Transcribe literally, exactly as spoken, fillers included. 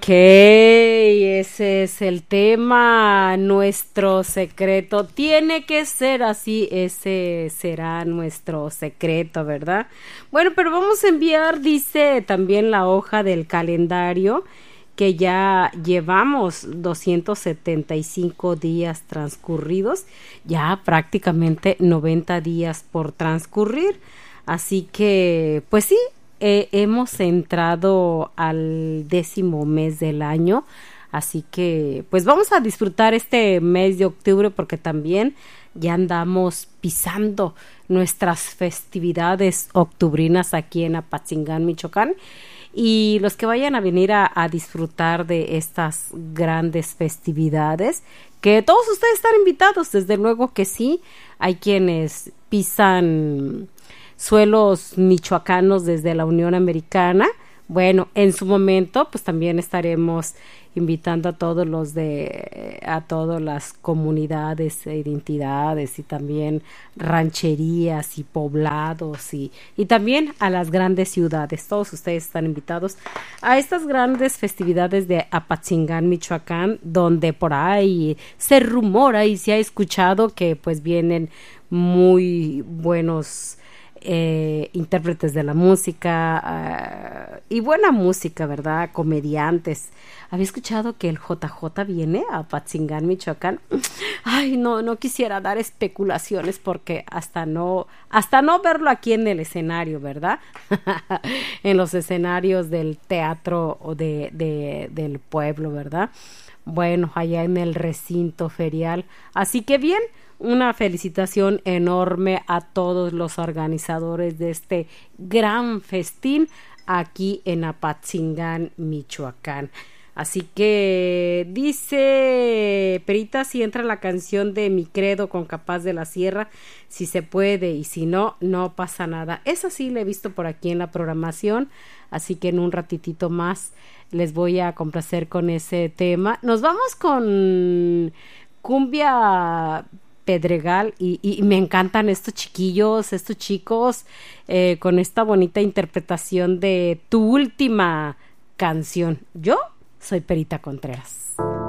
Ese es el tema, nuestro secreto. Tiene que ser así, ese será nuestro secreto, ¿verdad? Bueno, pero vamos a enviar, dice también la hoja del calendario, que ya llevamos doscientos setenta y cinco días transcurridos, ya prácticamente noventa días por transcurrir. Así que, pues sí, eh, hemos entrado al décimo mes del año, así que pues vamos a disfrutar este mes de octubre porque también ya andamos pisando nuestras festividades octubrinas aquí en Apatzingán, Michoacán. Y los que vayan a venir a, a disfrutar de estas grandes festividades, que todos ustedes están invitados, desde luego que sí. Hay quienes pisan suelos michoacanos desde la Unión Americana. Bueno, en su momento, pues también estaremos invitando a todos los de, a todas las comunidades e identidades y también rancherías y poblados y, y también a las grandes ciudades. Todos ustedes están invitados a estas grandes festividades de Apatzingán, Michoacán, donde por ahí se rumora y se ha escuchado que pues vienen muy buenos Eh, intérpretes de la música uh, y buena música, ¿verdad? Comediantes. Había escuchado que el J J viene a Apatzingán, Michoacán. Ay, no, no quisiera dar especulaciones porque hasta no, hasta no verlo aquí en el escenario, ¿verdad? En los escenarios del teatro o de, de, del pueblo, ¿verdad? Bueno, allá en el recinto ferial. Así que bien, una felicitación enorme a todos los organizadores de este gran festín aquí en Apatzingán, Michoacán. Así que dice Perita, si entra la canción de Mi Credo con Capaz de la Sierra, si se puede, y si no, no pasa nada. Esa sí la he visto por aquí en la programación, así que en un ratitito más les voy a complacer con ese tema. Nos vamos con cumbia Pedregal y, y me encantan estos chiquillos, estos chicos eh, con esta bonita interpretación de Tu Última Canción. Yo soy Perita Contreras.